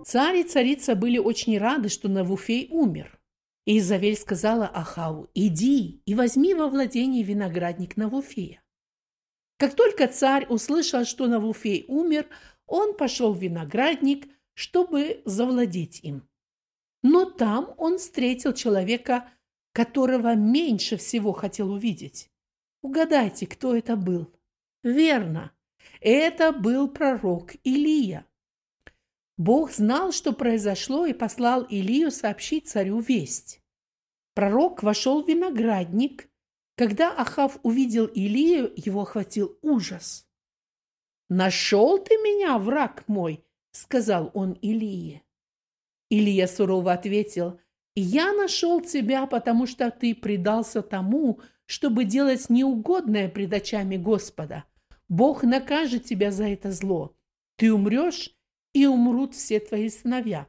Царь и царица были очень рады, что Навуфей умер. И Иезавель сказала Ахаву: «Иди и возьми во владение виноградник Навуфея». Как только царь услышал, что Навуфей умер, он пошел в виноградник, чтобы завладеть им. Но там он встретил человека, которого меньше всего хотел увидеть. Угадайте, кто это был? Верно, это был пророк Илия. Бог знал, что произошло, и послал Илию сообщить царю весть. Пророк вошел в виноградник. Когда Ахав увидел Илию, его охватил ужас. «Нашел ты меня, враг мой?» – сказал он Илии. Илия сурово ответил: «Я нашел тебя, потому что ты предался тому, чтобы делать неугодное пред очами Господа. Бог накажет тебя за это зло. Ты умрешь, и умрут все твои сыновья».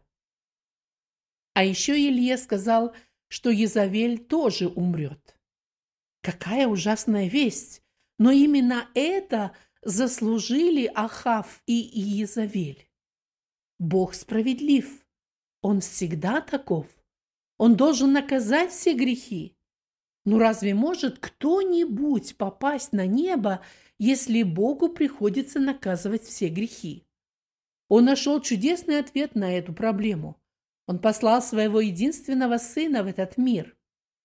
А еще Илия сказал, что Иезавель тоже умрет. Какая ужасная весть! Но именно это заслужили Ахав и Иезавель. Бог справедлив. Он всегда таков. Он должен наказать все грехи. Но разве может кто-нибудь попасть на небо, если Богу приходится наказывать все грехи? Он нашел чудесный ответ на эту проблему. Он послал своего единственного Сына в этот мир.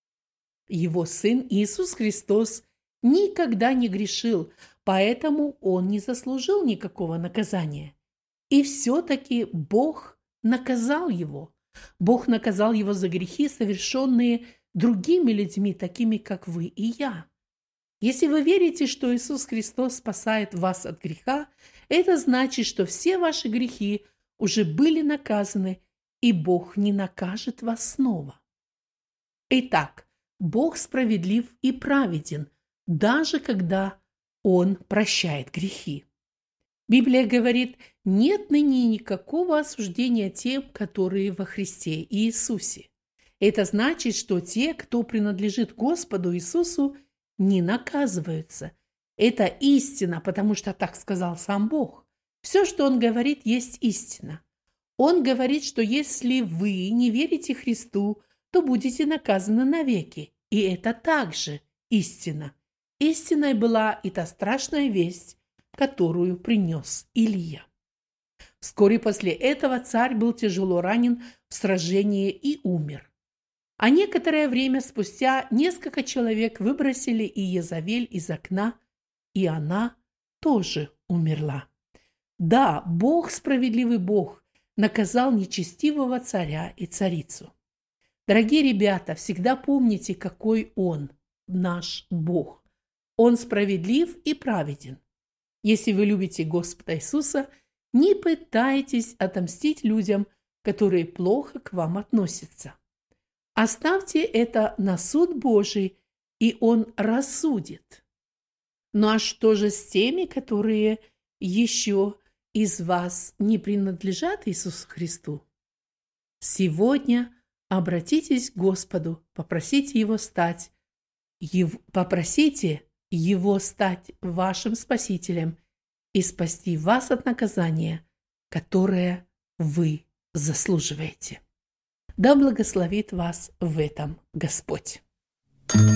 Его Сын Иисус Христос никогда не грешил, поэтому Он не заслужил никакого наказания. И все-таки Бог наказал Его. Бог наказал Его за грехи, совершенные другими людьми, такими как вы и я. Если вы верите, что Иисус Христос спасает вас от греха, это значит, что все ваши грехи уже были наказаны, и Бог не накажет вас снова. Итак, Бог справедлив и праведен, даже когда Он прощает грехи. Библия говорит: нет ныне никакого осуждения тем, которые во Христе Иисусе. Это значит, что те, кто принадлежит Господу Иисусу, не наказываются. Это истина, потому что так сказал сам Бог. Все, что Он говорит, есть истина. Он говорит, что если вы не верите Христу, то будете наказаны навеки. И это также истина. Истиной была и та страшная весть, которую принес Илия. Вскоре после этого царь был тяжело ранен в сражении и умер. А некоторое время спустя несколько человек выбросили Иезавель из окна, и она тоже умерла. Да, Бог, справедливый Бог, наказал нечестивого царя и царицу. Дорогие ребята, всегда помните, какой Он, наш Бог. Он справедлив и праведен. Если вы любите Господа Иисуса, не пытайтесь отомстить людям, которые плохо к вам относятся. Оставьте это на суд Божий, и Он рассудит. Ну а что же с теми, которые еще из вас не принадлежат Иисусу Христу? Сегодня обратитесь к Господу, попросите Его стать вашим Спасителем и спасти вас от наказания, которое вы заслуживаете. Да благословит вас в этом Господь.